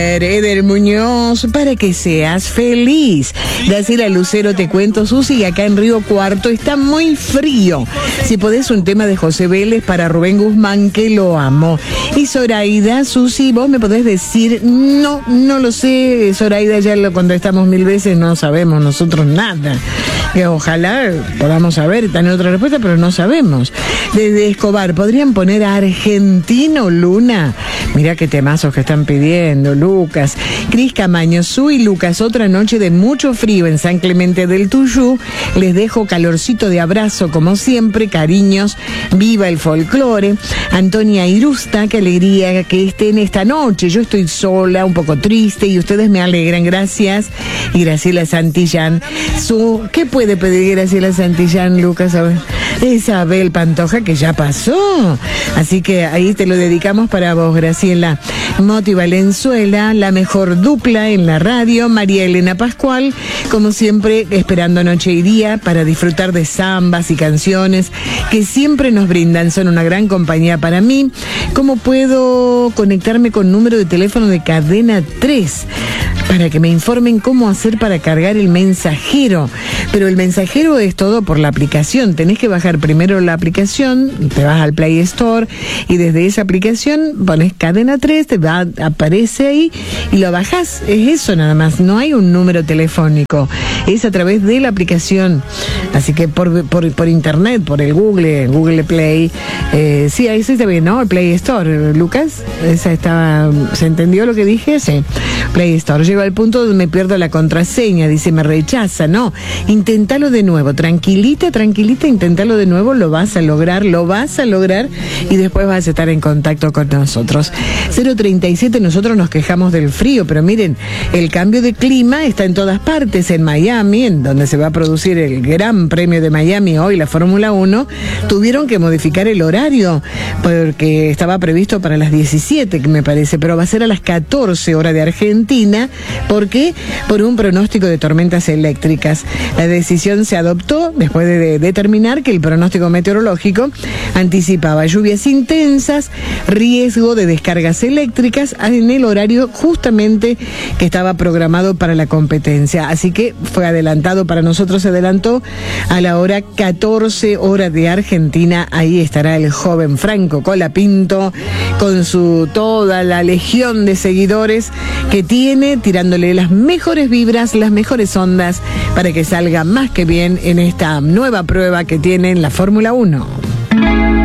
Eder Muñoz, para que seas feliz. Graciela Lucero, te cuento, Susi, acá en Río Cuarto está muy frío. Si podés, un tema de José Vélez para Rubén Guzmán, que lo amo. Y Zoraida, Susi, vos me podés decir, no lo sé, Zoraida, ya lo contestamos 1000 veces, no sabemos nosotros nada. Que ojalá podamos saber, tener otra respuesta, pero no sabemos. Desde Escobar, ¿podrían poner a Argentino, Luna? Mirá qué temazos que están pidiendo, Lucas. Cris Camaño, Su y Lucas, otra noche de mucho frío en San Clemente del Tuyú. Les dejo calorcito de abrazo, como siempre, cariños, viva el folclore. Antonia Irusta, qué alegría que estén esta noche. Yo estoy sola, un poco triste, y ustedes me alegran, gracias. Y Graciela Santillán, ¿qué puede pedir Graciela Santillán, Lucas? A ver. Isabel Pantoja, que ya pasó. Así que ahí te lo dedicamos para vos, Graciela. Moti Valenzuela, la mejor dupla en la radio. María Elena Pascual, como siempre, esperando noche y día para disfrutar de zambas y canciones que siempre nos brindan. Son una gran compañía para mí. ¿Cómo puedo conectarme con número de teléfono de Cadena 3? Para que me informen cómo hacer para cargar el mensajero. Pero el mensajero es todo por la aplicación. Tenés que bajar primero la aplicación, te vas al Play Store y desde esa aplicación pones Cadena 3, aparece ahí y lo bajás. Es eso nada más, no hay un número telefónico. Es a través de la aplicación. Así que por internet, por el Google Play. Sí, ahí sí está bien, ¿no? El Play Store, Lucas. ¿Se entendió lo que dije? Sí. Play Store. Llego al punto donde me pierdo la contraseña, dice, me rechaza. No, inténtalo de nuevo, tranquilita, inténtalo de nuevo, lo vas a lograr y después vas a estar en contacto con nosotros. 037, nosotros nos quejamos del frío, pero miren, el cambio de clima está en todas partes. En Miami, en donde se va a producir el Gran Premio de Miami hoy, la Fórmula 1, tuvieron que modificar el horario, porque estaba previsto para las 17, me parece, pero va a ser a las 14 horas de Argentina. ¿Por qué? Por un pronóstico de tormentas eléctricas. La decisión se adoptó después de determinar que el pronóstico meteorológico anticipaba lluvias intensas, riesgo de descargas eléctricas en el horario justamente que estaba programado para la competencia. Así que fue adelantado para nosotros, se adelantó a la hora 14 horas de Argentina. Ahí estará el joven Franco Colapinto con toda la legión de seguidores que tiene, tirándole las mejores vibras, las mejores ondas para que salga más que bien en esta nueva prueba que tiene en la Fórmula 1.